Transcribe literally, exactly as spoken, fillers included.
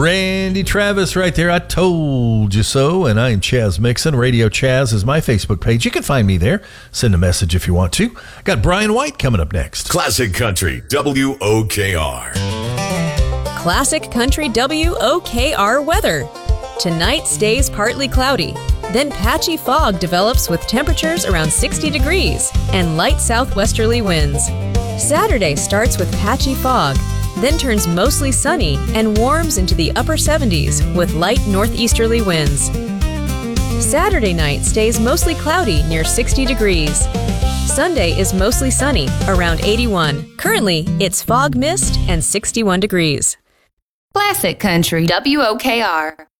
Randy Travis right there. I told you so. And I am Chaz Mixon. Radio Chaz is my Facebook page. You can find me there. Send a message if you want to. Got Brian White coming up next. Classic Country W O K R. Classic Country W O K R weather. Tonight stays partly cloudy. Then patchy fog develops with temperatures around sixty degrees and light southwesterly winds. Saturday starts with patchy fog, then turns mostly sunny and warms into the upper seventies with light northeasterly winds. Saturday night stays mostly cloudy near sixty degrees. Sunday is mostly sunny, around eighty-one. Currently, it's fog, mist, and sixty-one degrees. Classic Country W O K R.